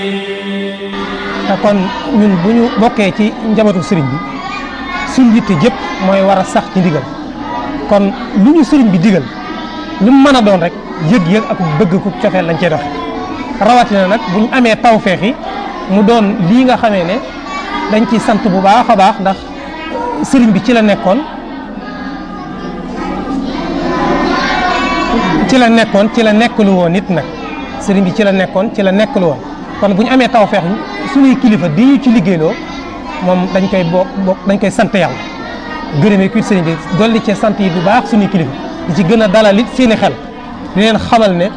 te kon ñun bu ñu bokkee ci njabootu sëriñ bi suñ yitte jëpp mooy war a sax ci ndigal kon lu ñu sëriñ bi digal lu mu mën a doon rek yëg-yëg ak bëgg ku cofeel lañ cey doxe rawatina nag bu ñu amee tawfeex yi mu doon lii nga xamee ne dañ ciy sant bu baax a baax ndax sëriñ bi ci la nekkoon ci la nekkalu woon nit nag sëriñ bi ci la nekkoon ci la nekkalu woon kon bu ñu amee tawfeex suñuy kilifa di ñu ci liggéeyloo moom dañ koy sant yàlla gërëmee kuy sëriñ bi dolli ci sant yi bu baax suñuy kilifa di ci gën a dalal it seeni xel di leen xamal ne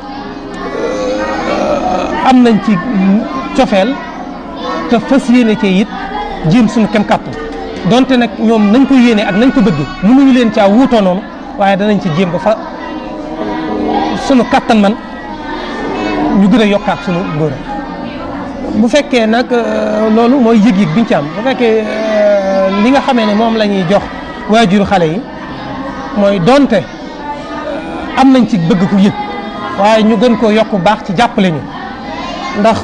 am nañ ci cofeel te fas yéene cee it jéem suñu kem kàttan donte nag ñoom nañ ko yéene ak nañ ko bëgg mënuñu leen caa wuutoo noonu waaye danañ ci jéem ba fa sunu kàttan man ñu gën a yokkaat sunu ngóor bu fekkee nag loolu mooy yëg-yëg biñ ci am bu fekkee li nga xamee ne moom la ñuy jox waajuru xale yi mooy donte am nañ ci bëgg ku yëg waaye ñu gën koo yokk baax ci jàppale ñu ndax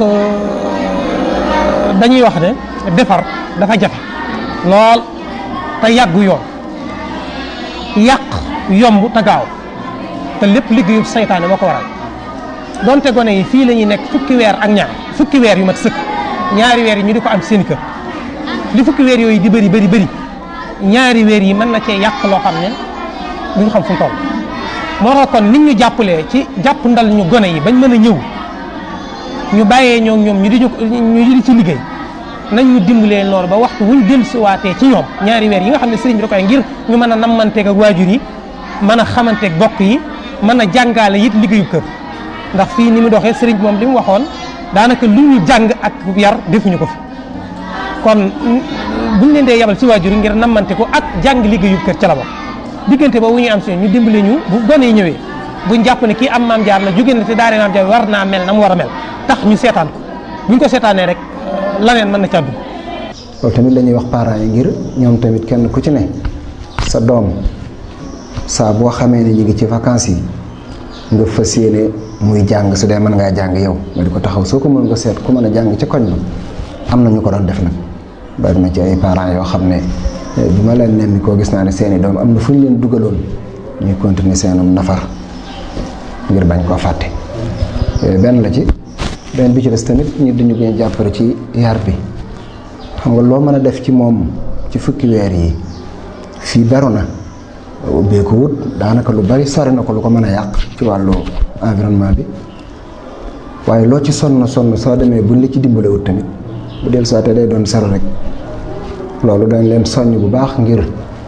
dañuy wax ne defar dafa jafe lool te yàggu yoon yàq yomb te gaaw te lépp liggéeyu saytaane moo ko waral donte gone yi fii la ñuy nekk fukki weer ak ñaar fukki weer yu mat sëkk ñaari weer yi ñu di ko am seen kër li fukki weer yooyu di bëri ñaari weer yi mën na cee yàq loo xam ne duñu xam fu mu toll moo tax kon nit ñu jàppalee ci jàpp ndal ñu gone yi bañ mën a ñëw ñu bàyyee ñoom ñu di ci liggéey nañ ñu dimbalee noonu ba waxtu wuñ dellusiwaatee ci ñoom ñaari weer yi nga xam ne sëriñ bi da koy ngir ñu mën a nammanteeg ak waajur yi mën a xamanteeg bokk yi mën a jàngaale it liggéeyu kër ndax fii ni mu doxee sëriñ bi moom li mu waxoon daanaka lu ñu jàng ak yar defuñu ko fi kon buñ leen dee yabal ci waajur yi ngir nammante ko ak jàng liggéeyu kër ca la bokk diggante ba wu ñuy am si ñu dimbale ñu bu gone yi ñëwee buñ jàpp ne kii am maam jaar la jóge na te daare maam jaar war naa mel na mu war a mel tax ñu seetaan ko buñ ko seetaanee rek laneen mën na ca dugg. loolu tamit la ñuy wax parents yi ngir ñoom tamit kenn ku ci ne sa doom saa boo xamee ne ñu ngi ci vacances yi nga fas yéene muy jàng su dee mën ngaa jàng yow nga di ko taxaw soo ko mën nga seet ku mën a jàng ca koñ ba am na ñu ko doon def nag bari na ci ay parents yoo xam ne bi ma leen nemmi koo gis naa ne seeni doom am na fu ñu leen dugaloon ñuy continuer seenum nafar ngir bañ koo fàtte benn la ci benn bi ci des tamit ñu dañu gën a jàppale ci yar bi xam nga loo mën a def ci moom ci fukki weer yi fii beru na ubbee ko wut daanaka lu bari sori na ko lu ko mën a yàq ci wàllu environnement bi waaye loo ci sonn soo demee buñ la ci dimbale wut tamit bu del soité day doon sero rek loolu dañ leen soññ bu baax ngir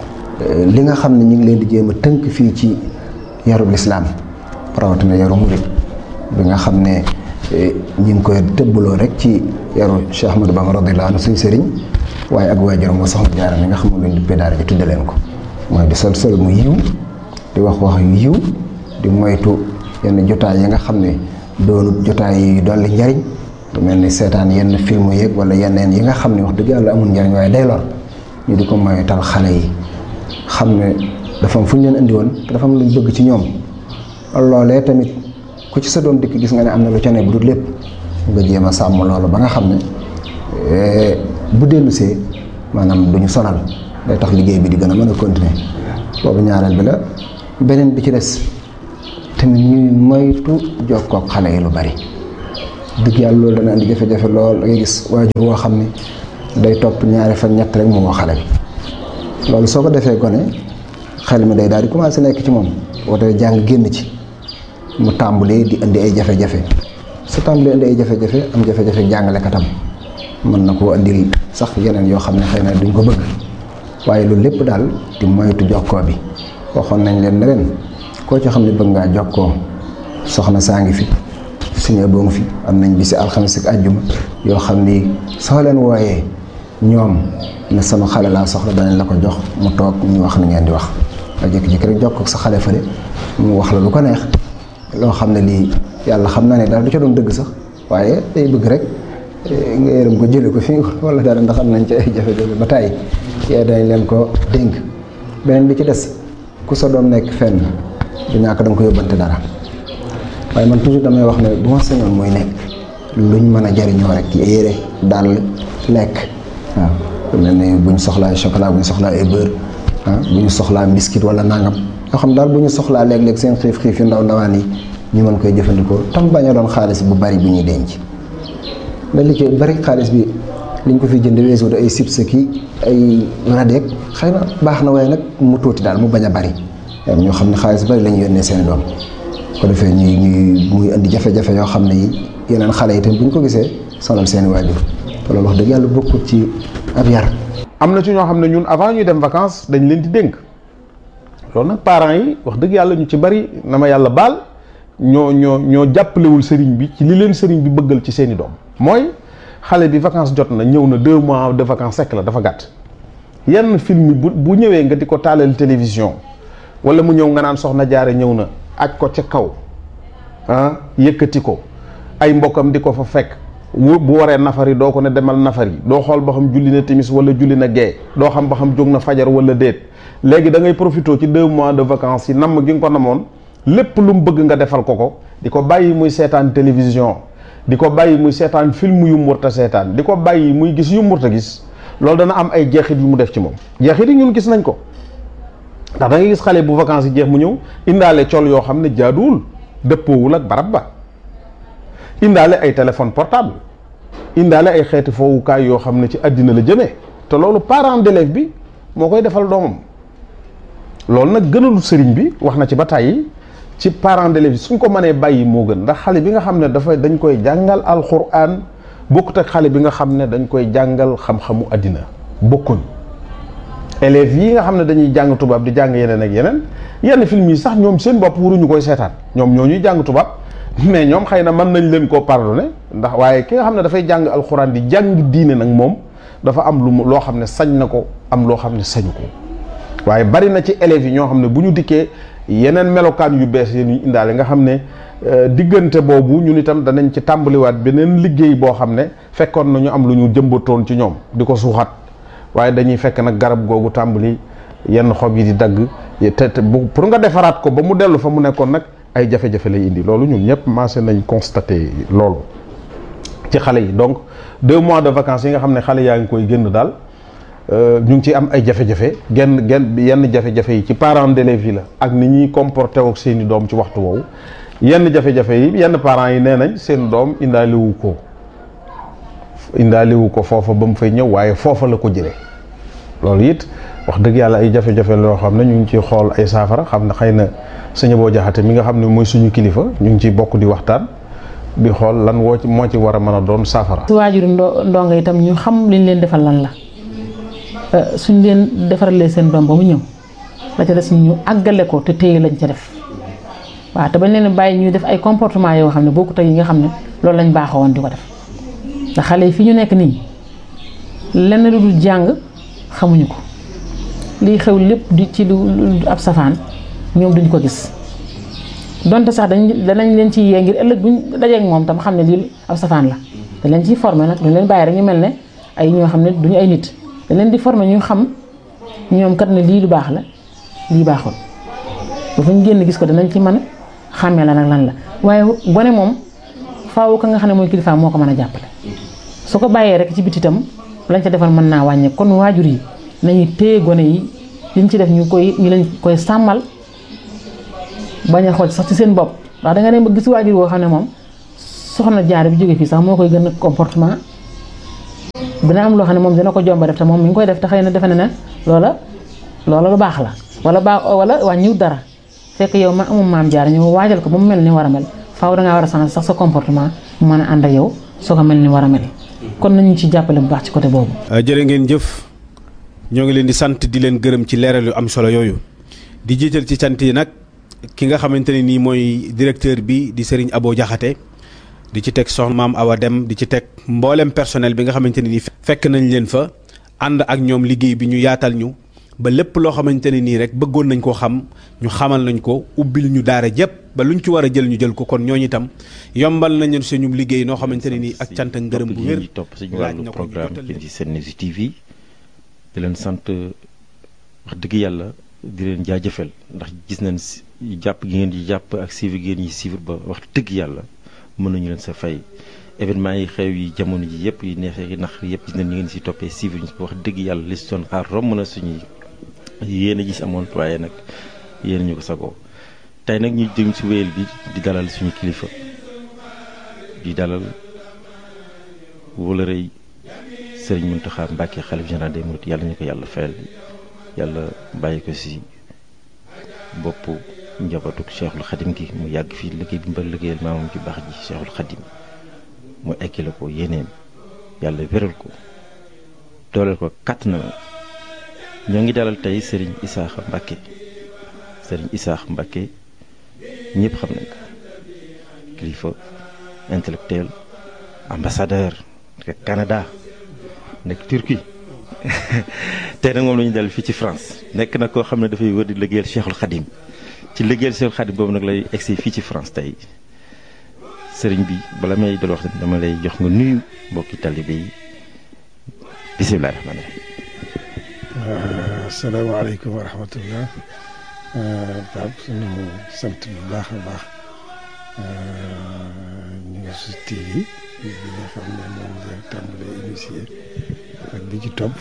li nga xam ne ñu ngi leen di jéem a tënk fii ci yarub lislaam rawatina yaru murid bi nga xam ne ñu ngi koy tëbbaloo rek ci yaru Cheikh Ahmadou Bamba radiyallahu anhu suñu sëriñ waaye ak waajuram moo soxna Jaara mi nga xam ne luñ duppee daara ji tudde leen ko mooy di sol mu yiw di wax yu yiw di moytu yenn jotaay yi nga xam ne doonut jotaay yi dolli njariñ lu mel ni seetaan yenn film yeeg wala yeneen yi nga xam ne wax dëgg yàlla amul njariñ waaye day lor ñu di ko moytal xale yi xam ne dafa am fu ñu leen indi woon te dafa am luñ bëgg ci ñoom loolee tamit ku ci sa doom dikk gis nga ne am na lu ca ne bu dul lépp nga jéem a sàmm loolu ba nga xam ne bu dellusee maanaam duñu sonal day tax liggéey bi di gën a mën a continuer boobu ñaareel bi la beneen bi ci des tamit ñuy moytu jokkook xale yi lu bari dëgg yàlla loolu dana andi jafe-jafe lool da ngay gis waajur woo xam ne day topp ñaari fan ñett rek mu woo xale bi loolu soo ko defee gone xel mi day daal di commencé nekk ci moom wootee jàng génn ci mu tàmbalee di indi ay jafe-jafe su tàmbalee indi ay jafe-jafe am jafe-jafe jàngalekatam mën na koo andil sax yeneen yoo xam ne xëy na duñ ko bëgg waaye loolu lépp daal di moytu jokkoo bi waxoon nañ leen ne leen koo ci xam ne bëgg ngaa jokkoo soxna saa ngi fi suñu boo ngi fi am nañ bisi alxames ak àjjuma yoo xam ni soo leen wooyee ñoom ne sama xale laa soxla danañ la ko jox mu toog ñu wax ni ngeen di wax nga jékki-jékki rek jokkoo ak sa xale fële mu wax la lu ko neex loo xam ne lii yàlla xam na ne daal du ca doon dëgg sax waaye day bëgg rek nga yërëm ko jële ko fi wala dara ndax am nañ ci ay jafe-jafe ba tàyyi yee dañ leen ko dénk beneen bi ci des ku sa doom nekk fenn du ñàkk da nga ko yóbbante dara waaye man toujours damay wax ne bu ma sañoon muy nekk luñ mën a jariñoo rek ci yére dàll lekk waaw mel ne bu ñu soxlaa chocolat bu ñu soxlaa ay beurre bu ñu soxlaa biscuit wala nangam yoo xam daal bu ñu soxlaa léeg-léeg seen xiif yu ndaw ndawaan yi ñu mën koy jëfandikoo tam bañ a doon xaalis bu bari bu ñuy denc mais li ci bari xaalis bi liñ ko fi jënd weesu ay chips ki ay radeek xëy na baax na waaye nag mu tuuti daal mu bañ a bari ñoo xam ne xaalis bari la ñu yónnee seen doom ko defee ñuy muy indi jafe-jafe yoo xam ne yi yeneen xale yi itam bu ñu ko gisee sonal seen waajur te loolu wax dëgg yàlla bokkut ci ab yar. am na ci ñoo xam ne ñun avant ñuy dem vacances dañ leen di dénk loolu nag parents yi wax dëgg yàlla ñu ci bari na ma yàlla baal ñoo jàppalewul sëriñ bi ci li leen sëriñ bi bëggal ci seeni doom mooy xale bi vacances jot na ñëw na 2 mois de vacances sekk la dafa gàtt yenn film bu ñëwee nga di ko taalal télévision wala mu ñëw nga naan soxna jaare ñëw na aj ko ca kaw yëkkati ko ay mbokkam di ko fa fekk bu waree nafari doo ko ne demal nafari doo xool ba xam julli na timis wala julli na gee doo xam ba xam jóg na fajar wala déet léegi da ngay profité ci 2 mois de vacances yi namm gi nga ko namoon lépp lu mu bëgg nga defal ko di ko bàyyi muy seetaan télévision di ko bàyyi muy seetaan film yu murta seetaan di ko bàyyi muy gis yu murta gis loolu dana am ay jeexit yu mu def ci moom jeexit yi ñun gis nañ ko ndax da ngay gis xale bu vacances yi jeex mu ñëw indaale col yoo xam ne jaaduwul dëppoowul ak barab ba indaale ay téléphone portable indaale ay xeeti foowukaay yoo xam ne ci àddina la jëmee te loolu parent d'élève bi moo koy defal doomam loolu nag gënalu sëriñ bi wax na ci ba tàyyi ci parent d'élève bi suñ ko mënee bàyyi moo gën ndax xale bi nga xam ne dañ koy jàngal alxuraan bokkut ak xale bi nga xam ne dañ koy jàngal xam-xamu àddina bokkuñ élèves yi nga xam ne dañuy jàng tubaab di jàng yeneen ak yenn film yi sax ñoom seen bopp waruñu koy seetaan ñoom ñoo ñuy jàng tubaab mais ñoom xëy na mën nañ leen koo pardonné ndax waaye ki nga xam ne dafay jàng alxuraan di jàng diine nag moom dafa am loo xam ne sañ na ko am loo xam ne sañu ko waaye bari na ci élèves yi ñoo xam ne bu ñu dikkee yeneen melokaan yu bees yi ñu indaale nga xam ne diggante boobu ñun itam danañ ci tàmbaliwaat beneen liggéey boo xam ne fekkoon na ñu am lu ñu jëmbatoon ci ñoom di ko suuxat waaye dañuy fekk nag garab googu tàmbali yenn xob yi di dagg te pour nga defaraat ko ba mu dellu fa mu nekkoon nag ay jafe-jafe lay indi loolu ñun ñëpp commencé nañ constaté loolu ci xale yi donc 2 mois de vacances yi nga xam ne xale yaa ngi koy génn daal ñu ngi ci am ay jafe-jafe yenn jafe-jafe yi ci parents d'élèves yi la ak ni ñuy comporté ak seeni doom ci waxtu woowu yenn jafe-jafe yi yenn parents yi nee nañ seen doom indaaliwu ko foofa ba mu fay ñëw waaye foofa la ko jëlee loolu it wax dëgg yàlla ay jafe-jafe loo xam ne ñu ngi ciy xool ay saafara xam ne xëy na sëñ Abo Jaxate mi nga xam ne mooy suñu kilifa ñu ngi ciy bokk di waxtaan di xool lan moo ci war a mën a doon saafara. su waajuru ndongo itam ñu xam liñ leen defal lan la suñ leen defaralee seen doom ba mu ñëw la ca des ñu àggale ko te téye lañ ca def waaw te bañ leen bàyyi ñuy def ay comportement yoo xam ne bokkut ak yi nga xam ne loolu lañ baaxoo woon di ko def ndax xale yi fi ñu nekk nii lenn lu dul jàng xamuñu ko liy xew lépp di ci lu ab safaan ñoom duñ ko gis donte sax danañ leen ci yee ngir ëllëg buñ dajeek moom tam xam ne lii ab safaan la dañ leen ciy formé nag duñ leen bàyyi rek ñu mel ne ay ñoo xam ne duñu ay nit dañ leen di formé ñu xam ñoom kat ne lii lu baax la lii baaxul bu fa ñu génn gis ko danañ ci mën a xàmmee la nag lan la waaye gone moom faaw ka nga xam ne mooy kilifa moo ko mën a jàppale su ko bàyyee rek ci biti itam lañ ca defal mën naa wàññe kon waajur yi nañu téye gone yi liñ ci def ñu leen koy sàmmal bañ a xool sax ci seen bopp ndax danga dem ba gis waajur woo xam ne moom soxna jaar bi jóge fii sax moo koy gën a comportement dina am loo xam ne moom dina ko jomba def te moom mi ngi koy def te xëy na defe na ne loola lu baax la wala wàññiwut dara fekk yow ma amul maam jaar ñëw waajal ko ba mu mel ni war a mel faaw dangaa war a changer sax sa comportement mu mën a ànd ak yow soo ko mel ni war a mel kon nañu ci jàppale bu baax ci côté boobu. jërë ngeen jëf ñoo ngi leen di sant di leen gërëm ci leeral yu am solo yooyu di jiital ci sant yi nag ki nga xamante ne nii mooy directeur bi di Serigne Abo Jaxate di ci teg soxna Maam Awa Dem di ci teg mboolem personnel bi nga xamante ne nii fekk nañ leen fa ànd ak ñoom liggéey bi ñu yaatal ñu ba lépp loo xamante ne nii rek bëggoon nañ koo xam ñu xamal nañ ko ubbil ñu daara jëpp ba luñ ci war a jël ñu jël ko kon ñooñu itam yombal nañu suñu liggéey noo xamante ne nii ak cant ak ngërëm bu wér topp suñu wàllu programme bi di Senews TV di leen sant wax dëgg yàlla di leen jaajëfal ndax gis nañ jàpp gi ngeen di jàpp ak suivre gi ngeen di suivre ba wax dëgg yàlla mën nañu leen sa fay événement yi xew yi jamono ji yëpp yi neexee yi nax yëpp gis nañ ni ngeen si toppee suivre ñu wax dëgg yàlla li si doon xaar romb na suñuy yéen a gis amoon waaye nag yéen ñu ko sagoo tey nag ñu jëm si wéyal bi di dalal suñu kilifa di dalal wóolërëy Sëriñ Mountakha Mbacké xalif général des mourides yàlla ñu ko yàlla fayal yàlla bàyyi ko si boppu njabootu Cheikhul Khadim gi mu yàgg fii liggéey bi mbal liggéeyal maamam ci baax ji Cheikhul Khadim mu ekkile ko yéeneem yàlla wéral ko dooleel ko kàtt na ñoo ngi dalal tey Serigne Issakha Mbacké Serigne Issakha Mbacké ñëpp xam nañ ko kilifa intellectuel ambassadeur nekk Canada nekk Turquie tey nag moom la ñu dal fii ci France nekk na koo xam ne dafay wër di liggéeyal Cheikhul Khadim ci liggéeyal Cheikhul Khadim boobu nag lay egsi fii ci France tey sëriñ bi bala may dal wax dama lay jox nga nuyu mbokki talibé yi bisimilah rahmaani rahiim. asalaamaaleykum wa rahmatullah. Pape suñu sant bu baax a baax ñu ngi si TV bi nga xam ne moom nga tàmbalee initié ak bi ci topp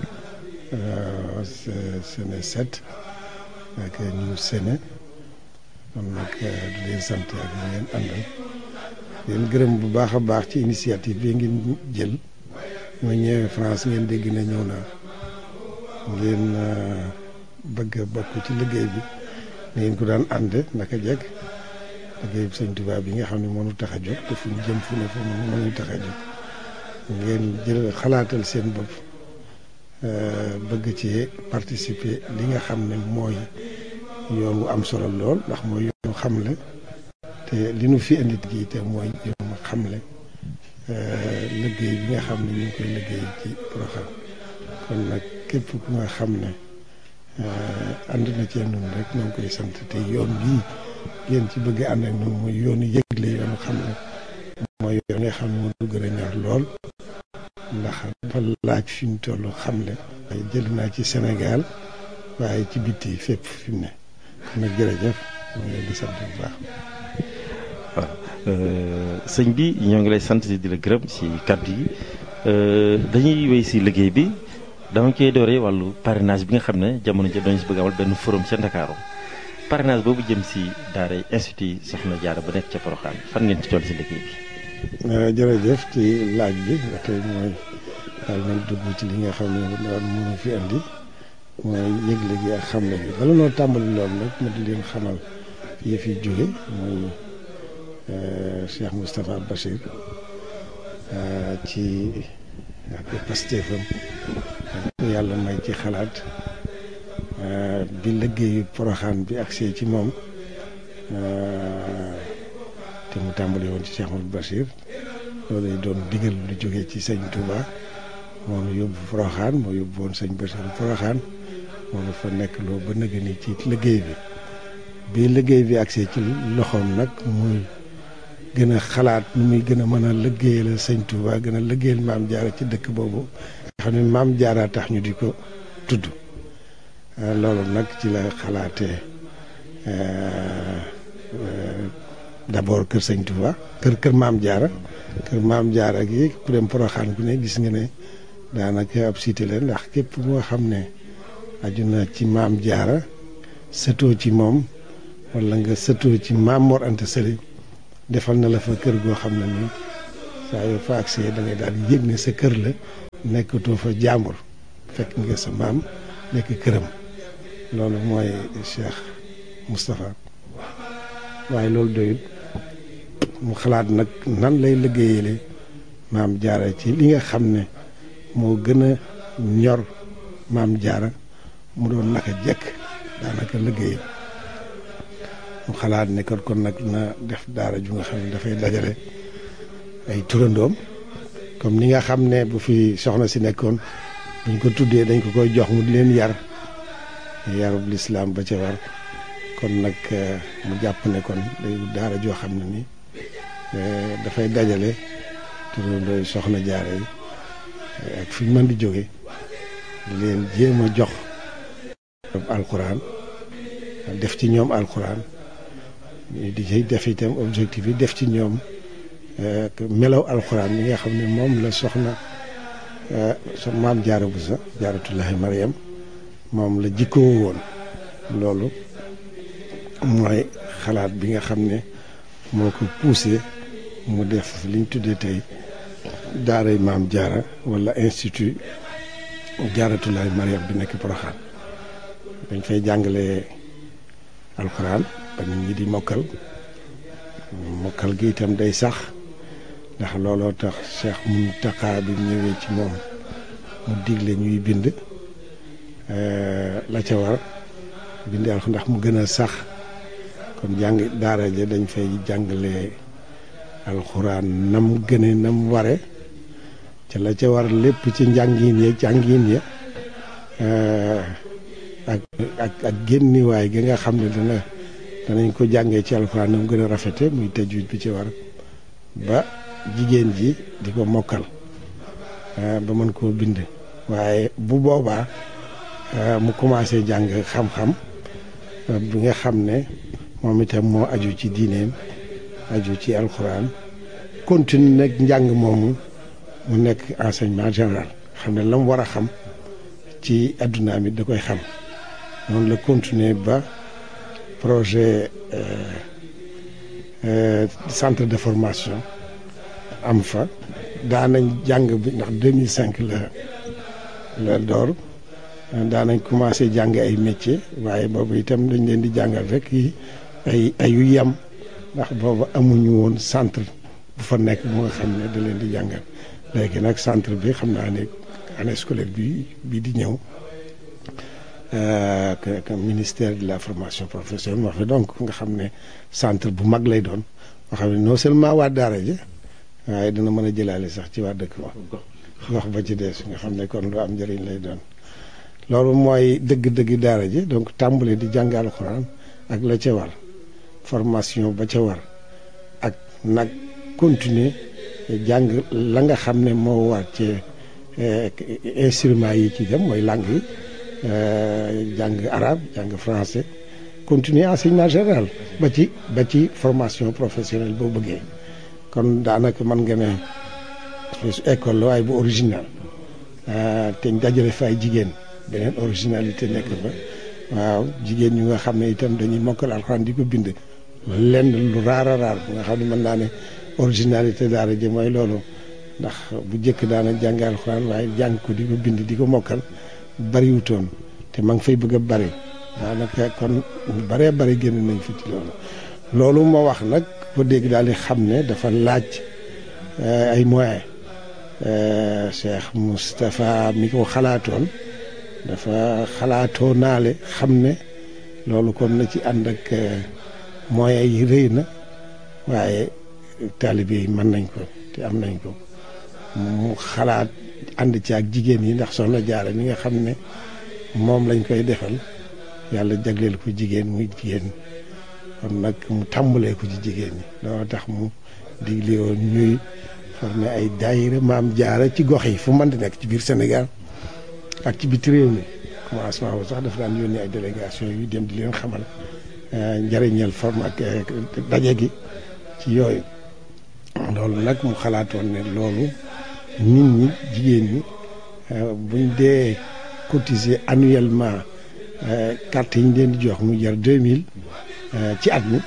Séné 7 ak ñu Séné kon nag di leen sant ak ñu ngeen àndal leen gërëm bu baax a baax ci initiative bi ngeen jël ma ñëwee France ngeen dégg ne ñëw naa ngeen bëgg a bokk ci liggéey bi ngeen ko daan ànd naka jekk liggéey bi Sëñ Tuubaa bi nga xam ne mënu tax a jóg te fu ñu jëm fu ne foofu mënu tax a jóg ngeen jël xalaatal seen bopp bëgg ci participer li nga xam ne mooy yoon wu am solo lool ndax mooy yoonu xamle te li nu fi indi gi te mooy yoonu xamle liggéey bi nga xam ne ñu ngi koy liggéey ci Porokhane kon nag képp ku nga xam ne ànd na cee noonu rek ñoo ngi koy sant te yoon bii ngeen ci bëgg ànd ak noonu mooy yoonu yëgle yoonu xamle mooy yoon nga xam ne moo gën a ñor lool ndax dafa laaj fi mu toll xamle jël naa ci Sénégal waaye ci bitti fépp fi mu ne kon nag jërëjëf ñu ngi leen di sant bu baax. waaw sëñ bi ñoo ngi lay sant di la gërëm si kàddu yi dañuy wéy si liggéey bi dama koy dooree wàllu parrainage bi nga xam ne jamono ji dañu si bëgg amal benn forum ca Ndakaaru parrainage boobu jëm si daaray institut Soxna Jaara ba nekk ca Porokhane fan ngeen ci toll si liggéey bi. jërëjëf ci laaj bi tey mooy daal nañ dugg ci li nga xam ne daal mënu fi andi mooy yëgle gi ak xamle gi bala noo tàmbali loolu nag ma di leen xamal yi fi jóge mooy Cheikh Moustapha Bachir ci ak pastéefam yàlla may ci xalaat bi liggéeyu Porokhane bi agsee ci moom te mu tàmbali woon ci Cheikh Mouhamadou Bachir loolu lay doon digal lu jógee ci sëñ Touba moom yóbbu Porokhane moo yóbbu woon sëñ Bachir Porokhane moom dafa nekk loo ba nëgë ni ci liggéey bi liggéey bi agsee ci loxoom nag muy gën a xalaat nu muy gën a mën a liggéeyal sëñ Touba gën a liggéeyal Maam Jaara ci dëkk boobu nga xam ne Maam Jaara tax ñu di ko tudd loolu nag ci la xalaatee d'abord kër sëñ Touba kër Maam Jaara gi ku dem Porokhane ku ne gis nga ne daanaka ab cité la ndax képp moo xam ne aju na ci Maam Jaara sëtoo ci moom wala nga sëtoo ci Maam Mor Anta Sali defal na la fa kër goo xam ne ni saa yoo fa agsee da ngay daal di yëg ne sa kër la nekkatoo fa jàmbur fekk nga sa maam nekk këram loolu mooy Cheikh Moustapha waaye loolu doyut mu xalaat nag nan lay liggéeyale Maam Jaara ci li nga xam ne moo gën a ñor Maam Jaara mu doon naka jekk daanaka liggéey mu xalaat ne kon nag na def daara ju nga xam ne dafay dajale ay turandoom comme ni nga xam ne bu fi soxna si nekkoon buñ ko tuddee dañ ko koy jox mu di leen yarub lislaam ba ca war kon nag mu jàpp ne kon day daara joo xam ne ni dafay dajale turandooy Soxna Jaara yi ak fi ñu mën di jóge di leen jéem a jox alxuraan def ci ñoom alxuraan di ci def itam objectif yi def ci ñoom melaw alxuraan mi nga xam ne moom la soxna maam Jaara Buso Jaaratullaahi Mariam moom la jikkoo woon. loolu mooy xalaat bi nga xam ne moo ko poussé mu def liñ tuddee tey daaray maam Jaara wala institut Jaaratullaahi Mariam bi nekk Porokhane. dañ fay jàngale alxuraan ba nit ñi di mokkal gi itam day sax ndax looloo tax Cheikh Mountakha bi ñëwee ci moom mu digle ñuy bind la ca war bind alxuraan ndax mu gën a sax kon daara ja dañ fay jàngale alxuraan nam gëne nam ware ca la ca war lépp ci njàngin ya ak génniwaay gi nga xam ne danañ ko jàngee ci alxuraan nam gën a rafete muy tajwid bi ci war ba jigéen ji di ko mokkal ba mën koo bind waaye bu boobaa mu commencé jàng xam-xam bi nga xam ne moom itam moo aju ci diineem aju ci alxuraan continue nag njàng moomu mu nekk enseignement général xam ne la mu war a xam ci adduna mi da koy xam noonu la continuer ba projet centre de formation am fa daanañ jàng bi ndax 2005 la door daanañ commencé jàng ay métier waaye boobu itam dañ leen di jàngal rek yi ay yu yem ndax boobu amuñu woon centre bu fa nekk bu nga xam ne da leen di jàngal léegi nag centre bi xam naa ne année scolaire bi di ñëw que ministère de la formation professionnelle moo fi donc nga xam ne centre bu mag lay doon nga xam ne non seulement waa daara ji waaye dina mën a jëlaale sax ci waa dëkk ba wax ba ci des nga xam ne kon lu am njëriñ lay doon loolu mooy dëgg-dëgg daara ji donc tàmbale di jàng alxuraan ak la ca war formation ba ca war ak nag continuer jàng la nga xam ne moo war ci instruments yi ci dem mooy langue yi jàng arabe jàng français continuer enseignement général ba ci formation professionnelle boo bëggee kon daanaka mën nga ne école la waaye bu original te dajale fa ay jigéen beneen originalité nekk fa waaw jigéen ñu nga xam ne itam dañuy mokkal alxuraan di ko bind lenn lu raar a raar bu nga xam ne mën naa ne originalité daara ji mooy loolu ndax bu njëkk daana jàng alxuraan waaye jàng ko di ko bind di ko mokkal bariwutoon te ma ngi fay bëgg a bari daanaka kon ñu baree bari génn nañ fi ci loolu moo wax nag ko dégg daal di xam ne dafa laaj ay moyens Cheikh Moustapha mi ko xalaatoon dafa xalaatoo naale xam ne loolu kon na ci ànd ak moyens yi rëy na waaye taalibe yi mën nañ ko te am nañ ko mu xalaat ànd ci ak jigéen yi ndax soxna Jaara mi nga xam ne moom lañ koy defal yàlla jagleel ko jigéen muy jigéen kon nag mu tàmbalee ko ci jigéen ñi loolu tax mu digle woon ñuy formé ay daayira maam Jaara ci gox yi fu mën di nekk ci biir Sénégal ak ci biti réew mi commencement boobu sax dafa daan yónni ay délégation yu dem di leen xamal njëriñal forme ak daje gi ci yooyu loolu nag mu xalaatoon ne loolu nit ñi jigéen ñi buñ dee cotiser annuellement carte yi ñu leen di jox mu jar 2000 ci at mi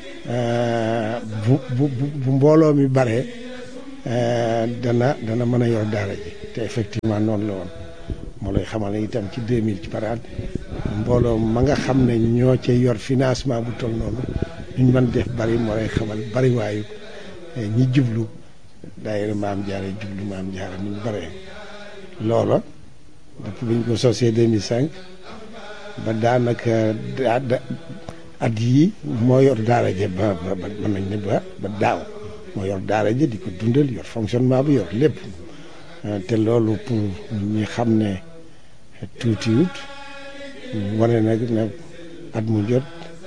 bu mbooloo mi baree dana mën a yor daara ji te effectivement noonu la woon moo lay xamal ne itam ci 2000 ci par at mbooloo ma nga xam ne ñoo ca yor financement bu toll noonu ñu mën def bari moo lay xamal bari waayu ñi jublu daayira maam Jaara jublu maam Jaara ni ñu baree loola depuis bi ñu ko sosee 2005 ba daanaka at yii moo yor daara je ba mën nañ ne ba daaw moo yor daara je di ko dundal yor fonctionnement bi yor lépp te loolu pour ñi xam ne tuutiwut wane nag ne at mu jot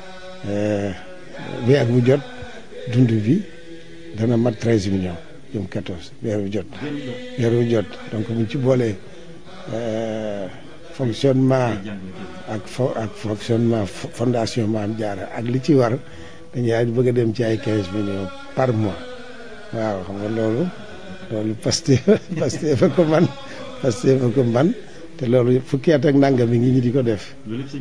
weer bu jot dund bi dana mat 13 millions jëm 14 weer bu jot donc buñ ci boolee fonctionnement ak fonctionnement fondation Maam Jaara ak li ci war dañuy bëgg a dem ci ay 15 millions par mois waaw xam nga loolu Pastef fa ko man te loolu fukki at ak nangam mi ngi ñi di ko def.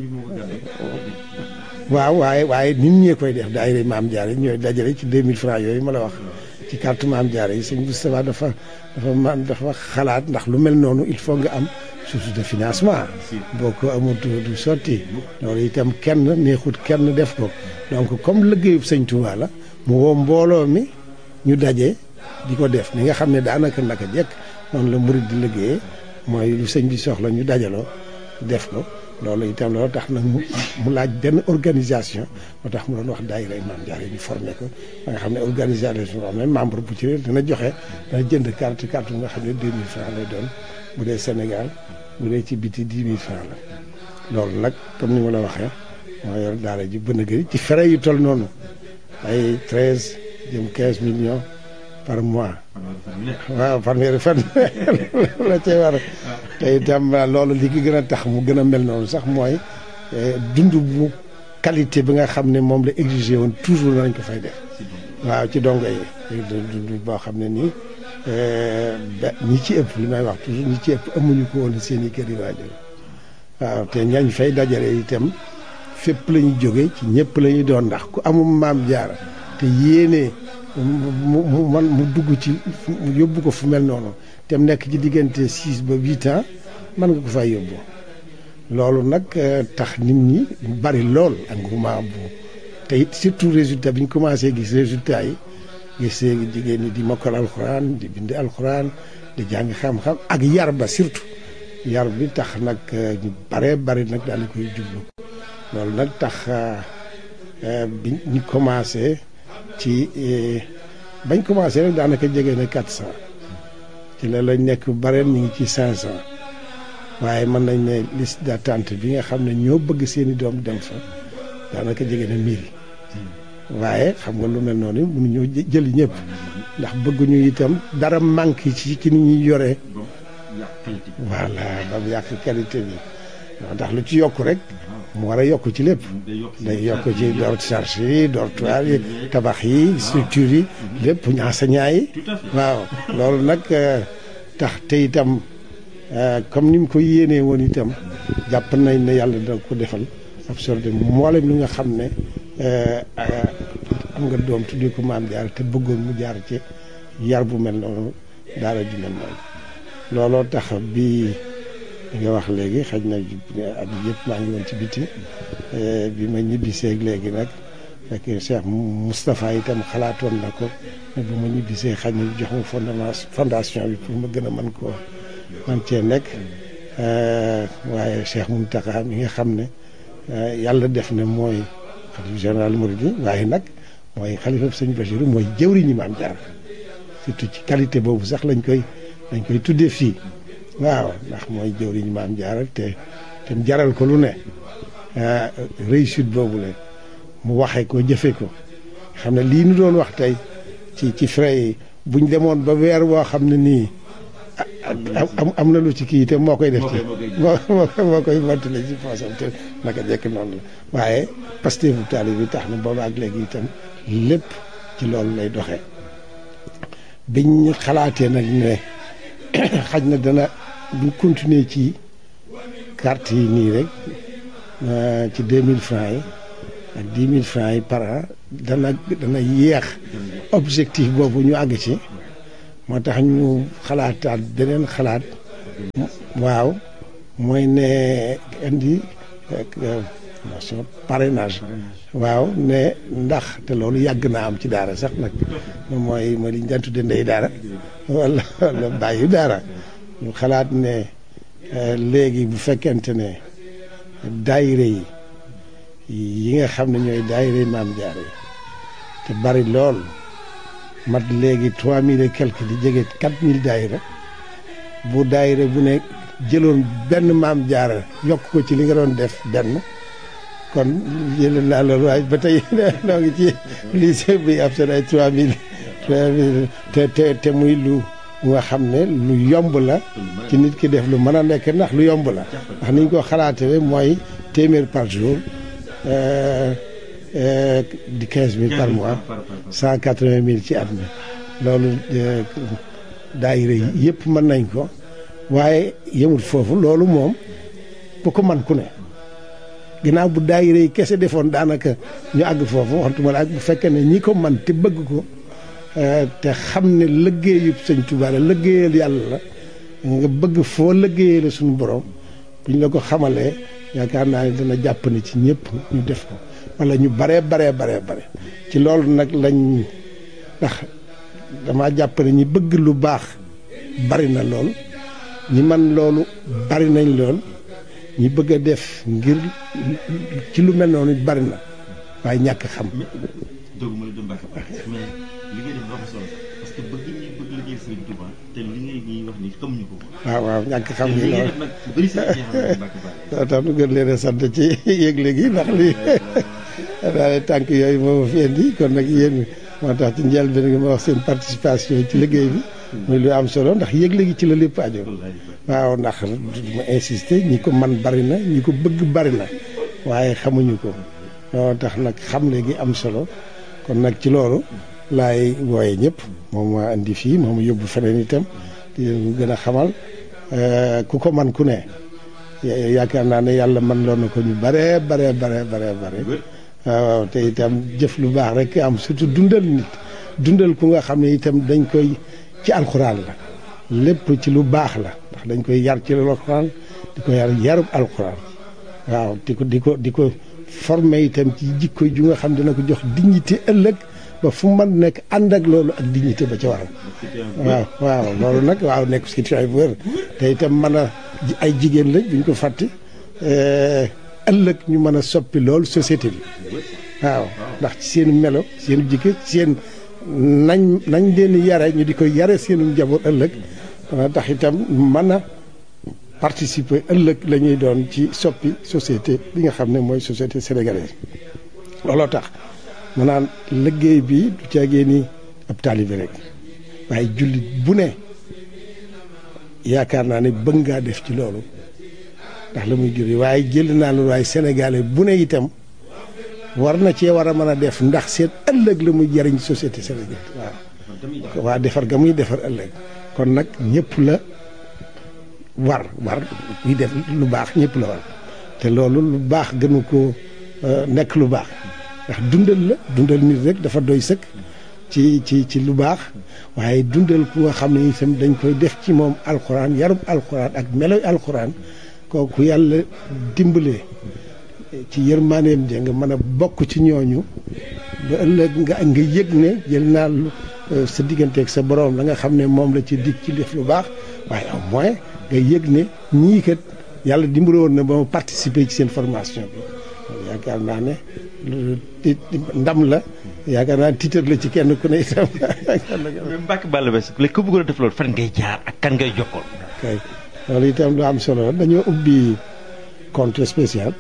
waaw waaye nit ñee koy def daayira Maam Jaara ñooy dajale ci 2000 francs yooyu ma la wax ci carte Maam Jaara yi sëñ Moustapha dafa xalaat ndax lu mel noonu il faut nga am source de financement boo ko amul du sotti loolu itam kenn neexut kenn def ko donc comme liggéeyub sëñ Touba la mu woo mbooloo mi ñu daje di ko def ni nga xam ne daanaka naka jekk noonu la murid di liggéeyee mooy lu sëñ bi soxla ñu dajaloo def ko loolu itam loolu tax nag mu laaj benn organisation moo tax mu doon wax daayira Maam Jaara ñu formé ko ba nga xam ne organisation boo xam ne membre bu ci dana joxe dana jënd carte bu nga xam ne 2000 francs lay doon bu dee Sénégal bu dee ci biti 10 000 francs la loolu nag comme ni ma la waxee moo yor daara ji bën a gëri ci frais yu toll noonu ay 13 jëm 15 millions par mois waaw fanweeri fan la cay war te itam loolu li ki gën a tax mu gën a mel noonu sax mooy dund bu qualité bi nga xam ne moom la exigé woon toujours nañ ko fay def waaw ci dongo yi dund boo xam ne nii ñi ci ëpp li may wax toujours ñi ci ëpp amuñu ko woon seen i kër yi waajur waaw te ñañ fay dajale itam fépp la ñu jóge ci ñëpp la ñuy doon ndax ku amum Maam Jaara te yéene mu dugg ci yóbbu ko fu mel noonu te mu nekk ci diggante 6 ba 8 ans mën nga ko fay yóbbu loolu nag tax nit ñi bari lool engouement bu te it surtout résultat bi ñu commencé gis résultat yi gis jigéen ñi di mokkal alxuraan di bind alxuraan di jàng xam-xam ak yar ba surtout yar bi tax nag ñu baree bari nag daal di koy jublu loolu nag tax bi ñu commencé ci bañ commencé rek daanaka jege na 400 ci la lañ nekk bareen ñu ngi ci 500 waaye mën nañ ne liste d'attente bi nga xam ne ñoo bëgg seeni doom dem fa daanaka jege na 1000 waaye xam nga lu mel noonu mënuñoo jëli ñëpp ndax bëgguñu itam dara manque ci ni ñuy yoree voilà ba mu yàq qualité bi ndax lu ci yokk rek mu war a yokk ci lépp day yokk ci charge yi dortoir yi tabax yi structure yi lépp enseignant yi waaw loolu nag tax te itam comme ni mu ko yéenee woon itam jàpp nañ ne yàlla dina ko defal absorbé mboolem li nga xam ne am nga doom tuddee ko Maam Jaara te bëggoon mu jaar ci yar bu mel noonu daara ju mel noonu looloo tax bi nga wax léegi xëy na at yëpp maa ngi woon ci biti bi ma ñibbisee léegi nag fekk Cheikh Moustapha itam xalaatoon na ko ne bu ma ñibbisee xëy na jox ma fondation bi pour ma gën a man cee nekk waaye Cheikh Mountakha mi nga xam ne yàlla def na mooy xalifa général Mouride waaye nag mooy xalifa sëñ Bachirou mooy jëwriñu Maam Jaara surtout ci qualité boobu sax lañ koy tuddee fii waaw ndax mooy jëwriñu Maam Jaara te mu jaral ko lu ne réussite boobu la mu waxee ko jëfe ko xam ne lii nu doon wax tey ci frais yi buñ demoon ba weer woo xam ne nii am na lu ci kii te moo koy def ci moo koy mottale ci poosam te naka jekk noonu la waaye Pastef bu taali bi tax na booba ak léegi itam lépp ci loolu lay doxee biñ xalaatee nag ne xaj na dana buñ continuer ci carte yi nii rek ci 2000 francs yi ak 10 000 francs yi par an dana yéex objectif boobu ñu àgg ci moo tax ñu xalaataat beneen xalaat waaw mooy ne indi parrainage waaw ne ndax te loolu yàgg naa am ci daara sax nag mooy li ñu daan tudde ndey daara wala bàyyi daara ñu xalaat ne léegi bu fekkente ne daayire yi nga xam ne ñooy daayire Maam Jaara yi te bari lool mat léegi 3000 et quelque di jege 4000 daayira bu daayira bu ne jëloon benn Maam Jaara yokk ko ci li nga doon def benn kon jëlee naa loolu waaye ba tey noo ngi ci lycée bi ab seen ay 3000 te muy lu nga xam ne lu yomb la ci nit ki def lu mën a nekk ndax lu yomb la ndax niñ ko xalaatee mooy téeméer par jour di 15000 par mois 180 000 ci at mi loolu daayira yi yëpp mën nañ ko waaye yemul foofu loolu moom bu ko man ku ne ginnaaw bu daayira yi kese defoon daanaka ñu àgg foofu waxtuma la ak bu fekkee ne ñi ko man te bëgg ko te xam ne liggéeyub Sëñ Tuubaa la liggéeyal yàlla la nga bëgg foo liggéeyee la suñu borom buñ la ko xamalee yaakaar naa ne dana jàpp ne ci ñëpp ñu def ko wala ñu bare ci loolu nag lañ ndax dama jàpp ne ñi bëgg lu baax bari na lool ñi man loolu bari nañ lool ñi bëgg a def ngir ci lu mel noonu bari na waaye ñàkk xam. doogu ma la doon bàkk mais li ngay def dafa solo parce que bëgg ñi bëgg liggéey Sëriñ Tuubaa te li ngay wax ni xamuñu ko. waaw ñàkk xam ni loolu nag bëri sa jeexal bàkk bàkk tax nu gën leen a sant ci yëgle gi ndax lii daal tànk yooyu moo fi indi kon nag yéen moo tax ci njëlbéen gi ma wax seen participation ci liggéey bi muy lu am solo ndax yëgle gi ci la lépp aju waaw ndax ma insister ñi ko man bari na ñi ko bëgg bari na waaye xamuñu ko moo tax nag xamle gi am solo kon nag ci loolu laay wooye ñëpp moom ma indi fii moom yóbbu feneen itam di leen gën a xamal ku ko man ku ne yaakaar naa ne yàlla man loon na ko ñu bare waaw te itam jëf lu baax rek am surtout dundal nit dundal ku nga xam ne itam dañ koy ci alxuraan la lépp ci lu baax la ndax dañ koy yar ci alxuraan di ko yarub alxuraan waaw di ko formé itam ci jikko ju nga xam dina ko jox dignité ëllëg ba fu mu mën nekk ànd ak loolu ak dignité ba ca waral waaw loolu nag waaw nekk situation bu wér te itam mën a ay jigéen lañ buñ ko fàtte ëllëg ñu mën a soppi loolu société bi waaw ndax ci seen melo seen jikko seen nañ leen yare ñu di ko yare seenu njaboot ëllëg tax itam mën a participer ëllëg la ñuy doon ci soppi société bi nga xam ne mooy société sénégalaise looloo tax mu naan liggéey bi du caagee ni ab taalibe rek waaye jullit bu ne yaakaar naa ne bëgg ngaa def ci loolu ndax la muy juri waaye jël naa lu waaye sénégalais bu ne itam war na cee war a mën a def ndax seen ëllëg la muy jariñ société sénégalaise waaw defar ga muy defar ëllëg kon nag ñëpp la war muy def lu baax ñëpp la war te loolu lu baax gënu ko nekk lu baax ndax dundal nit rek dafa doy sëkk ci lu baax waaye dundal ku nga xam ne itam dañ koy def ci moom alxuraan yarub alxuraan ak meloy alxuraan kooku yàlla dimbalee ci yërmaaneem ja nga mën a bokk ci ñooñu ba ëllëg nga yëg ne jël naa sa digganteeg sa borom la nga xam ne moom la ci dig ci def lu baax waaye au moins nga yëg ne ñii kat yàlla dimbale woon na ba ma participer ci seen formation bi yaakaar naa ne ndam la yaakaar naa tiitar la ci kenn ku ne itam. Mbacke Balla Basse léegi ku bëggoon a def loolu fan ngay jaar ak kan ngay jokkool. kay loolu itam lu am solo la dañoo ubbi compte spécial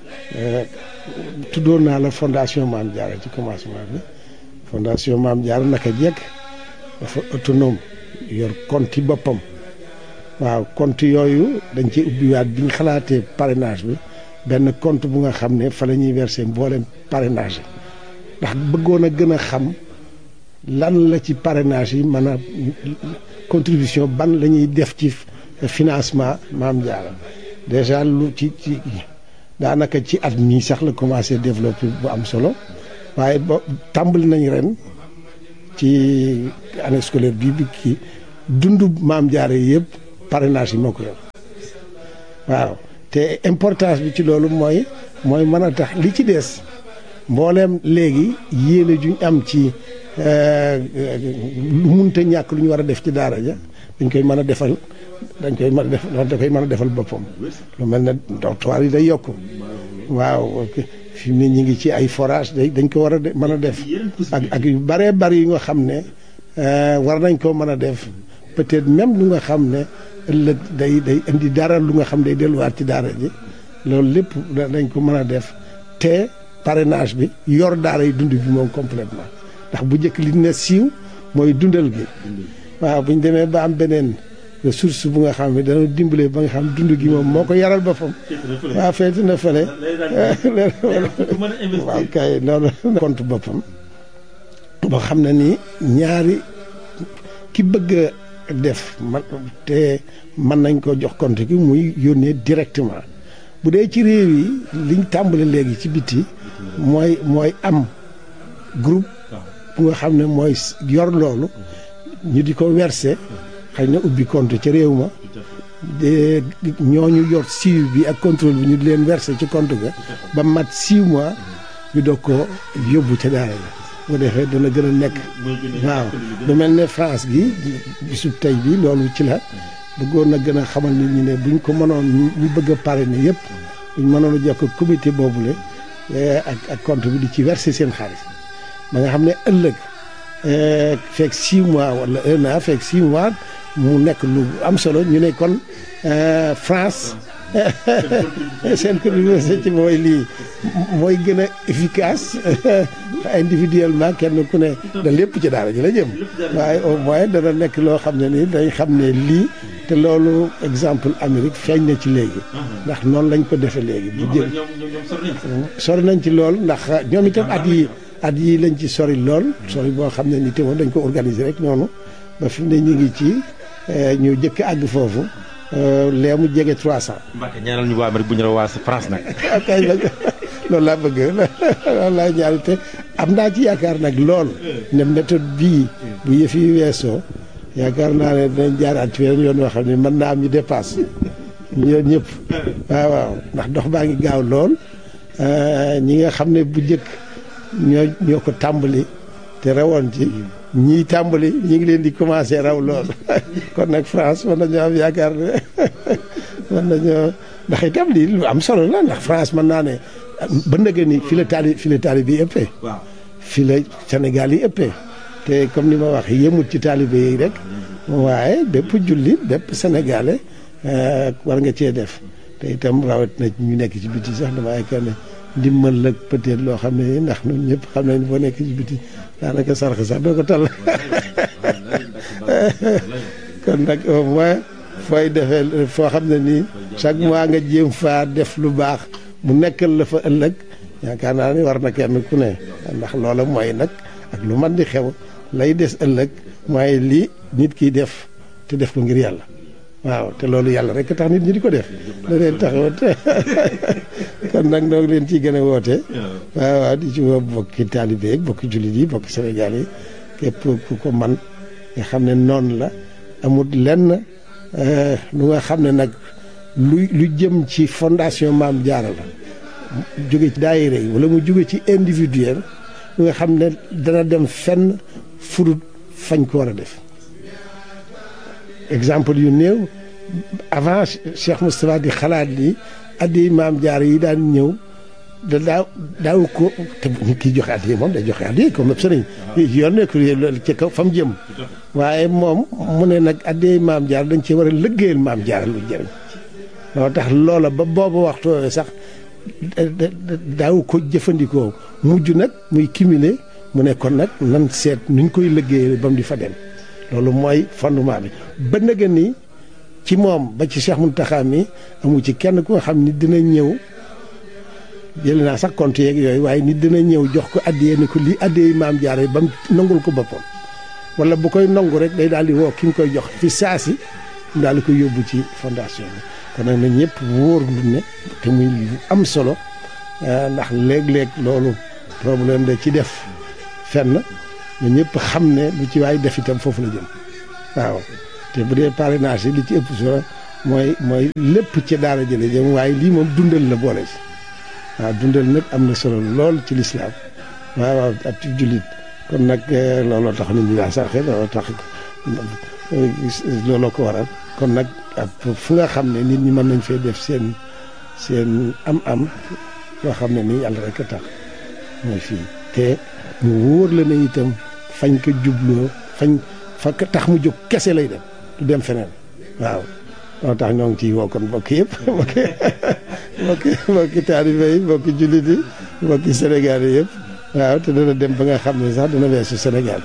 tuddoon naa la fondation Maam Diarra ci commencement bi fondation Maam Diarra naka jekk dafa autonome yor compte yi boppam waaw compte yooyu dañ ci ubbiwaat bi ñu xalaatee parrainage bi benn compte bu nga xam ne fa la ñuy verser mboolem parrainage yi ndax bëggoon a gën a xam lan la ci parrainage yi mën a contribution ban la ñuy def ci financement Maam Diarra déjà lu ci daanaka ci at mii sax la commencé développer bu am solo waaye ba tàmbali nañ ren ci année scolaire bi kii dundu Maam Diarra yëpp parrainage yi moo ko yor waaw te importance bi ci loolu mooy mën a tax li ci des mbooleem léegi yéene juñ am ci lu munta ñàkk lu ñu war a def ci daara ja dañ koy mën a defal boppam lu mel ne dortoir yi day yokk waaw fi mu ne ñu ngi ci ay forage dañ ko war a mën a def ak yu bëree bëri yu nga xam ne war nañ koo mën a def peut-être même lu nga xam ne ëllëg day indi dara lu nga xam day delluwaat ci daara ji loolu lépp dañ ko mën a def te parrainage bi yor daara yi dund bi moom complètement ndax bu njëkk li ne siiw mooy dundal gi waaw bu ñu demee ba am beneen ressource bu nga xam ne dana dimbale ba nga xam dund gi moom moo ko yaral boppam waaw feeti na fële waaw kay loolu compte boppam boo xam ne ni ñaari ki bëgg a def te mën nañ ko jox compte gi muy yónnee directement bu dee ci réew yi liñ tàmbali léegi ci biti mooy am groupe bu nga xam ne mooy yor loolu ñu di ko verser xëy na ubbi compte ca réew ma ñooñu yor suivi bi ak contrôle bi ñu di leen verser ci compte ga ba mat 6 mois ñu doog ko yóbbu ca daara la bu defee dana gën a nekk waaw lu mel ne France gi bisub tey bi loolu ci la bëggoon na gën a xamal nit ñi ne buñ ko mënoon ñu bëgg a parrainer yëpp buñ mënoon a jokk comité boobule ak compte bi di ci verser seen xaalis ba nga xam ne ëllëg fekk 6 mois wala 1 an fekk 6 mois mu nekk lu am solo ñu ne kon France seen contribution ci mooy lii mooy gën a efficace individuellement kenn ku ne da lépp ci daara ji la jëm waaye au moins dana nekk loo xam ne nii dañ xam ne lii te loolu exemple Amérique feeñ na ci léegi ndax noonu lañ ko defee léegi bu jëm sori nañ ci lool ndax ñoom itam at yi lañ ci sori lool sori boo xam ne ni te moom dañ ko organiser rek noonu ba fi mu ne ñu ngi ci ñu jëkk àgg foofu lee mu jege 300. Mbacke ñaanal ñu waa Amérique bu ñu la waa France nag. kay loolu laa bëgg loolu laa ñaari te am naa ci yaakaar nag lool ne méthode bii bu yëf yi weesoo yaakaar naa ne dinañ jaaraat ci weneen yoon yoo xam ne mën naa am ñu dépasse ñoom ñëpp waaw ndax dox baa ngi gaaw lool ñi nga xam ne bu njëkk ñoo ko tàmbali te rawoon ci ñii tàmbali ñi ngi leen di commencé raw lool kon nag France mën nañoo am yaakaar ne mën nañoo ndax itam lii lu am solo la ndax France mën naa ne ba ndëgë ni fi la taalibe yi ëppee fi la Sénégal yi ëppee te comme ni ma wax yemut ci taalibe yi rek waaye bépp jullit bépp sénégalais war nga cee def te itam rawat na ñu nekk ci biti sax dama yaakaar ne ndimbal la peut-être loo xam ne ndax ñun ñëpp xam nañ boo nekk ci biti daanaka sarax sax doo ko tal kon nag au moins fooy defee foo xam ne nii chaque mois nga jéem faa def lu baax mu nekkal la fa ëllëg yaakaar naa ni war na kenn ku ne ndax loola mooy nag ak lu man di xew lay des ëllëg mooy lii nit kiy def te def ko ngir yàlla waaw te loolu yàlla rek tax nit ñi di ko def da leen taxawat kon nag noo leen ciy gën a woote waaw di ci woo bokki taalibe yi bokki jullit yi bokki Sénégal yi képp ku ko man nga xam ne noonu la amul lenn lu nga xam ne nag lu jëm ci fondation Maam Jaara la jóge ci daayira yi wala mu jóge ci individuel lu nga xam ne dana dem fenn fudut fañ ko war a def exemple yu néew avant Cheikh Moustapha di xalaat ni addi Maam Jaara yi daan ñëw da daaw ko te ñu kiy joxe addi moom day joxe addi comme sëriñ yoon ne ko ci kaw fa mu jëm waaye moom mu ne nag addi Maam Jaara dañ ci war a liggéeyal Maam Jaara lu jëriñ loo tax loola ba boobu waxtu sax daaw ko jëfandikoo mujj nag muy cumulé mu ne kon nag nan seet nuñ koy liggéeyal ba mu di fa dem loolu mooy fondement bi ba nga ni ci moom ba ci Cheikh Mountakha mi amu ci kenn ku nga xam ni dina ñëw jël naa sax compte yeeg yooyu waaye nit dina ñëw jox ko addiyee ni ko lii addiyee Maam Jaara ba mu nangul ko boppam wala bu koy nangu rek day daal di woo ki mu koy jox fi saasi mu daal di koy yóbbu ci fondation bi kon nag na ñëpp wóor lu ne te muy lu am solo ndax léeg-léeg loolu problème da ci def fenn na ñëpp xam ne lu ci waay def itam foofu la jëm waaw te bu dee parrainage li ci ëpp solo mooy lépp ci daara jële jëm waaye lii moom dundal la boole ci waaw dundal nag am na solo lool ci lislaam waaw ak ci jullit kon nag looloo tax nit ñi daa sarxe looloo tax looloo ko waral kon nag fu nga xam ne nit ñi mën nañ fee def seen am-am yoo xam ne nii yàlla rek a tax mooy fii te mu wóor la ne itam fañ ko jubloo fa tax mu jóg kese lay dem du dem feneen waaw loolu tax ñoo ngi ciy woo kon mbokk yëpp mbokki taalibe yi mbokki jullit yi mbokki Sénégal yi yëpp waaw te dana dem ba nga xam ne sax dana weesu Sénégal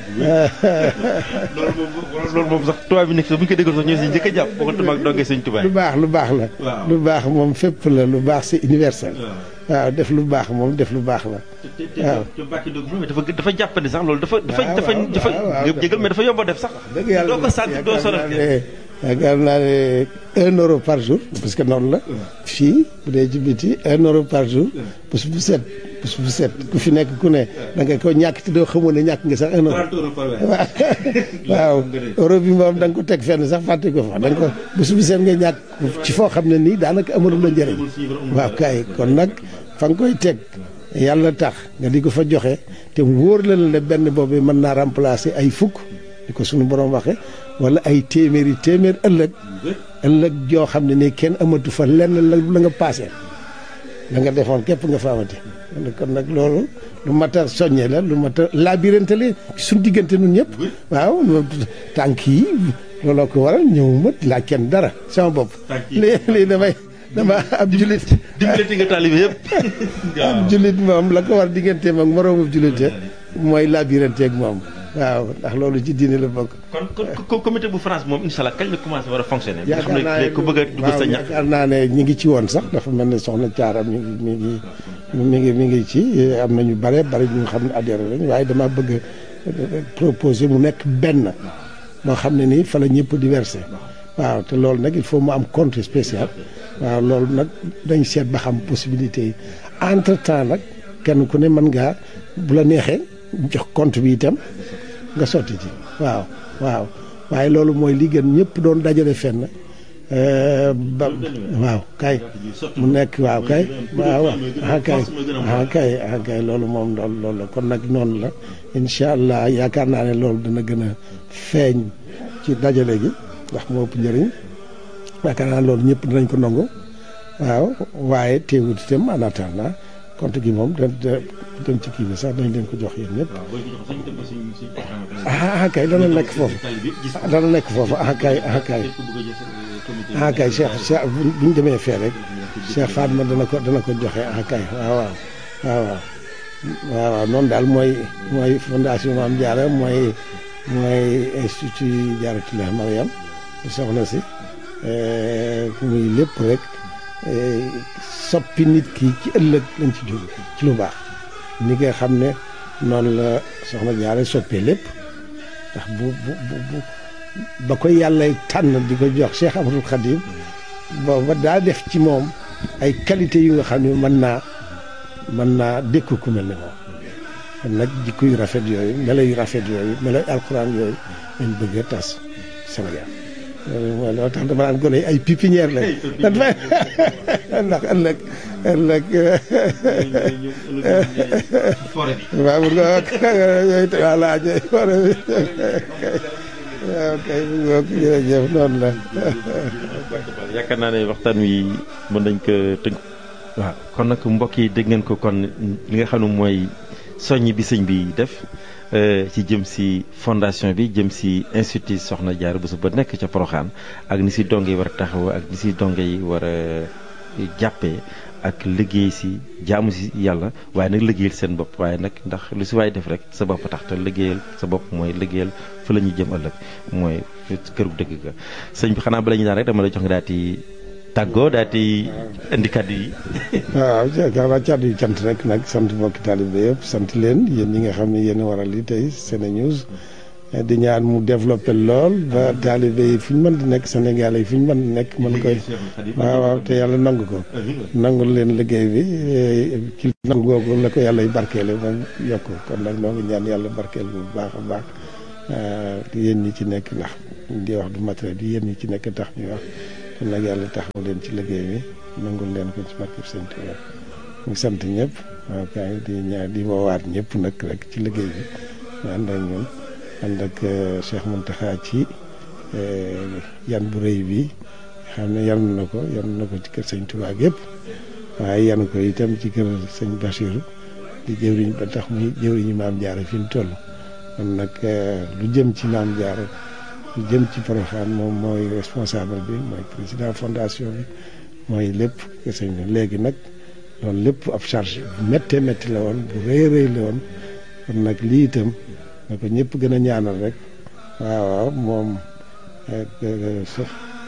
loolu moom sax tubaab bi nekk sax bu ñu ko déggoon sax ñoo si njëkk a jàpp bokkatu mag dongee sëñ tubaab lu baax la lu baax moom fépp la lu baax c'est universel waaw def lu baax moom def lu baax la. waaw te Mbacke Ndiob dafa jàppandi sax loolu dafa jégal mais dafa yomb a def sax. dëgg yàlla doo ko sant doo sonal yaakaar naa ne 1 euro par jour parce que noonu la fii bu dee ci biti 1 euro par jour bés bu set ku fi nekk ku ne da nga ko ñàkk te doo xamoon ne ñàkk nga sax 1 euro. waaw euro bi moom da nga ko teg fenn sax fàtte ko fa da nga ko bés bu set nga ñàkk ci foo xam ne nii daanaka amalu la njëriñ. waaw kay kon nag fa nga koy teg yàlla tax nga di ko fa joxe te wóor la ne benn boobu mën naa remplacer ay fukk di ko suñu borom waxe wala ay téeméer ëllëg joo xam ne nii kenn amatu fa lenn la nga paase la nga defoon képp nga fa amati kon nag loolu lu mat a soññee la lu mat a labirante la suñu diggante nun ñëpp waaw tànk yi looloo ko waral ñëwuma laaj kenn dara sama bopp lii dama ab julit dimbalati nga taalibe yëpp ab julit moom la ko war digganteem ak moroomu julite mooy labirante ak moom waaw ndax loolu ci diine la bokk. kon comité bu France moom incha allah kañ la commencé war a fonctionner. nga xam ne ku bëgg a dugg sa ñax. yaakaar naa ne ñi ngi ci woon sax dafa mel ne soxna Thiara mi ngi ci am na ñu bare ñu xam ne adhéré lañ waaye dama bëgg proposer mu nekk benn moo xam ne nii fa la ñëpp di versé waaw te loolu nag il faut mu am compte spécial waaw loolu nag dañ seet ba xam possibilité yi entre temps nag kenn ku ne mën ngaa bu la neexee. jox compte bi itam nga sotti ci waaw waaye loolu mooy li gën ñëpp doon dajale fenn waaw kay mu nekk waaw kay loolu moom loolu la kon nag noonu la incha allah yaakaar naa ne loolu dana gën a feeñ ci dajale gi ndax moo ëpp njëriñ yaakaar naa loolu ñëpp dinañ ko nangu waaw waaye teewut itam en attendant compte gi moom dem ci kii bi sax dañ leen ko jox yéen ñëpp. kay dana nekk foofu kay Cheikh bu ñu demee fee rek Cheikh Fatma dana ko joxe kay waaw noonu daal mooy fondation Mame Diarra mooy institut Diarratoulah Mariam soxna si muy lépp rek soppi nit ki ci ëllëg lañ ci jóg ci lu baax ni nga xam ne noonu la soxna Diarra soppee lépp ndax bu ba ko yàlla tànn di ko jox Cheikh Ahmadou Khadim booba daa def ci moom ay qualité yu nga xam ne mën naa dékku ku mel ne moom kon nag jikko yu rafet yooyu melo yu rafet yooyu melo yu alxuraan yooyu lañ bëgg a tas Sénégal loolu tax dama naan gone ay pépinière lañ ndax ëllëg waaw bu nga voilà ñooy forêt bi waaw kay bu nga jërëjëf noonu la yaakaar naa ne waxtaan wi mën nañ ko tënk waaw kon nag mbokk yi dégg ngeen ko kon li nga xam ne mooy soññ bi sëñ bi def ci jëm si fondation bi jëm si institut Soxna Diarra Bousso ba nekk ca Porokhane ak ni si donge yi war a taxaw ak ni si donge yi war a jàppee ak liggéey si jaamu si yàlla waaye nag liggéeyal seen bopp waaye nag ndax lu si waay def rek sa bopp tax te liggéeyal sa bopp mooy liggéeyal fa la ñuy jëm ëllëg mooy këru dëgg ga sëñ bi xanaa bala ñu daan rek dama la jox nga daal di tàggoo daal di indi kàddu yi. waaw jaakaar kàddu yi cant rek nag sant mbokki taalibe yëpp sant leen yéen ñi nga xam ne yéen a waral li tey SeneNews di ñaan mu développé lool ba taalibe yi fu ñu mën di nekk Sénégal yi fu ñu mën di nekk mën koy waaw te yàlla nangu ko nangul leen liggéey bi ci nangu googu la ko yàlla y barkeele ba yokk kon nag noo ngi ñaan yàlla barkeel bu baax a baax yéen ñi ci nekk ndax di wax du matériel bi yéen ñi ci nekk tax ñuy wax kon nag yàlla taxaw leen ci liggéey bi nangul leen ko ci barkeb Sëñ Tuubaa ñu sant ñëpp waaw kay di ñaan di woowaat ñëpp nag rek ci liggéey bi ñu ànd ak ñun ànd ak Cheikh Mountakha ci yan bu rëy bi xam ne yan na ko ci kër Sëñ Tuubaa yëpp waaye yan ko itam ci kër Sëñ Bachir di jëwriñ ba tax muy jëwriñu Maam Diarra fi mu toll kon nag lu jëm ci Maam Diarra lu jëm ci Porokhane moom mooy responsable bi mooy président fondation bi mooy lépp sëñ bi léegi nag loolu lépp ab charge bu méttee métti la woon bu rëy la woon kon nag lii itam na ko ñëpp gën a ñaanal rek waaw moom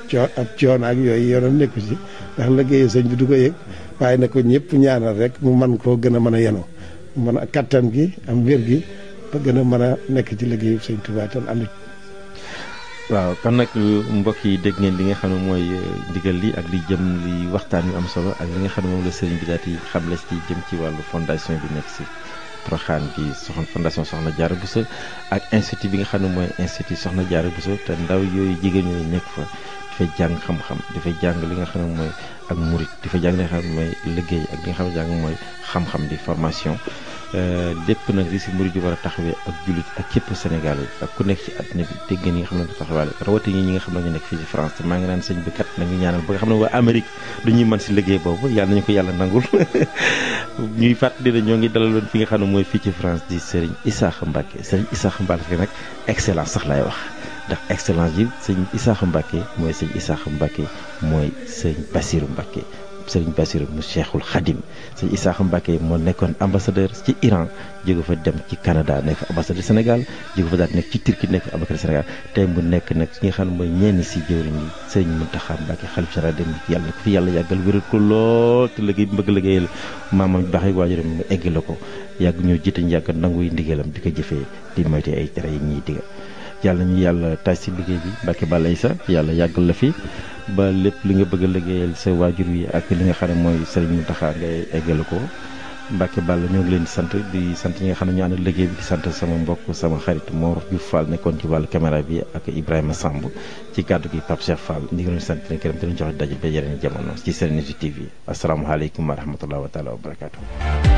ab coono ak yooyu yoonam nekku ci ndax liggéeyu sëñ bi du ko yëg waaye na ko ñëpp ñaanal rek mu man koo gën a mën a yenu mën a kattan gi am wér gi ba gën a mën a nekk ci liggéeyu sëñ Tuubaa te am waaw kon nag mbokk yi dégg ngeen li nga xam ne mooy ndigal li ak li jëm li waxtaan yu am solo ak li nga xam ne moom la sëriñ bi daal di xamle ci jëm ci wàllu fondation bi nekk ci Porokhane bi fondation Soxna Diarra Bousso ak institut bi nga xam ne mooy institut Soxna Diarra Bousso te ndaw yooyu jigéen ñooyu nekk fa dafay jàng xam-xam dafay jàng li nga xam ne mooy ak murit dafay jàng li nga xam ne mooy liggéey ak li nga xam ne jàng mooy xam-xam di formation lépp nag li si murit di war a taxawee ak jullit ak képp Sénégal yi ak ku nekk ci àddina bi dégg ngeen ñi nga xam ne taxawaale rawatina ñi nga xam ne ñu nekk fii ci France te maa ngi naan sëñ bi kat nañu ñaanal ba nga xam ne waa Amérique du ñuy mën si liggéey boobu yàlla nañu ko yàlla nangul ñuy fàttali ne ñoo ngi dalaloon fi nga xam ne mooy fii ci France di Serigne Issakha Mbacké Serigne Issakha Mbacké nag excellence sax laay wax ndax excellence yi sëñ Issakha Mbacké mooy sëñ Issakha Mbacké mooy sëñ Bassirou Mbacké sëriñ Bassirou mu Cheikhul Khadim sëñ Issakha Mbacké moo nekkoon ambassadeur ci Iran jóge fa dem ci Canada nekk ambassadeur Sénégal jóge fa daal nekk ci Turquie nekk ambassadeur Sénégal tey mu nekk nag ki nga xam ne mooy ñenn si jëwriñ yi sëriñ Mountakha Mbacké xalif général dem yàlla na ko fi yàlla yàggal wéral ko lool te liggéey bi bëgg liggéeyal maamam bi baax yi waajuram mu eggale ko yàgg ñoo jiite ñu yàgg nanguy ndigalam di ko jëfee di moyte ay tere yi ñuy diga yàlla ñu yàlla taaj si liggéey bi Mbacké Balla Issa yàlla yàggal la fi ba lépp li nga bëgg a liggéeyal sa waajur wi ak li nga xam ne mooy Serigne Mountakha ngay eggale ko Mbacké Balla ñoo ngi leen di sant ñi nga xam ne ñu ànd liggéey bi di sant sama mbokk sama xarit Mor Diouf Fall nekkoon ci wàllu caméra bi ak Ibrahima Samb ci kàddu gi Pape Cheikh Fall ñu ngi leen di sant leen gërëm te ñu joxe daje ba yeneen jamono ci Serenity TV asalaamaaleykum wa rahmatulah wa taala wa barakaatu.